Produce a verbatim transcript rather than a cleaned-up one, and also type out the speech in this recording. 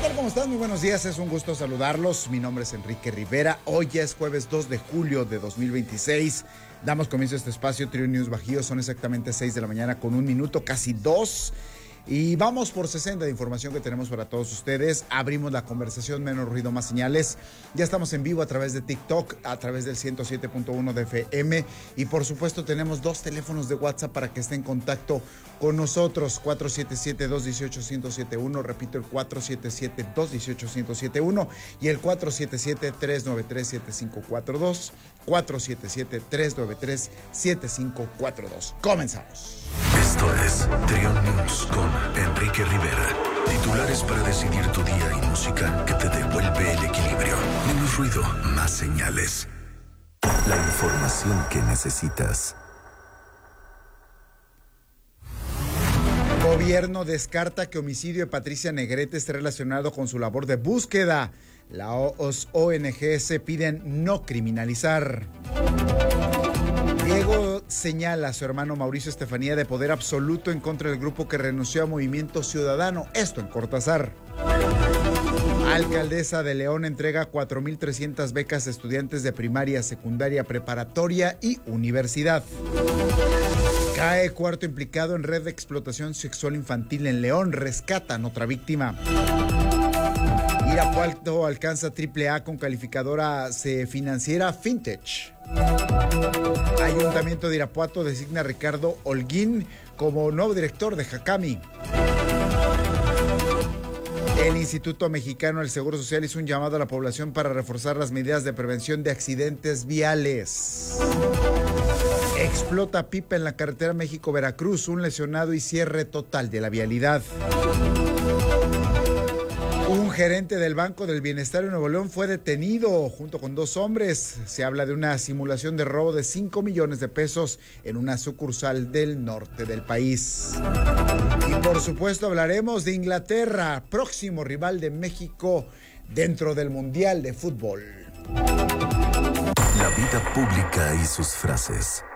tal? ¿Cómo están? Muy buenos días, es un gusto saludarlos. Mi nombre es Enrique Rivera. Hoy ya es jueves dos de julio de dos mil veintiséis. Damos comienzo a este espacio, Trio News Bajío. Son exactamente seis de la mañana con un minuto, casi dos. Y vamos por sesenta de información que tenemos para todos ustedes. Abrimos la conversación, menos ruido, más señales. Ya estamos en vivo a través de TikTok, a través del ciento siete punto uno de F M. Y por supuesto tenemos dos teléfonos de WhatsApp para que esté en contacto con nosotros. cuatro siete siete, dos uno ocho, uno cero siete uno. Repito, el cuatro siete siete, dos uno ocho, uno cero siete uno. Y el cuatro siete siete, tres nueve tres, siete cinco cuatro dos. cuatro siete siete, tres nueve tres, siete cinco cuatro dos. Comenzamos. Esto es Trio News con Enrique Rivera. Titulares para decidir tu día y música que te devuelve el equilibrio. Menos ruido, más señales. La información que necesitas. Gobierno descarta que homicidio de Patricia Negrete esté relacionado con su labor de búsqueda. Las O N Ges piden no criminalizar. Diego señala a su hermano Mauricio Estefanía de poder absoluto en contra del grupo que renunció a Movimiento Ciudadano, esto en Cortázar. Alcaldesa de León entrega cuatro mil trescientas becas a estudiantes de primaria, secundaria, preparatoria y universidad. Cae cuarto implicado en red de explotación sexual infantil en León, rescatan otra víctima. Irapuato alcanza triple A con calificadora financiera Fintech. Ayuntamiento de Irapuato designa a Ricardo Holguín como nuevo director de Jacami. El Instituto Mexicano del Seguro Social hizo un llamado a la población para reforzar las medidas de prevención de accidentes viales. Explota pipa en la carretera México-Veracruz, un lesionado y cierre total de la vialidad. Un gerente del Banco del Bienestar en Nuevo León fue detenido junto con dos hombres. Se habla de una simulación de robo de cinco millones de pesos en una sucursal del norte del país. Y por supuesto hablaremos de Inglaterra, próximo rival de México dentro del Mundial de Fútbol. La vida pública y sus frases.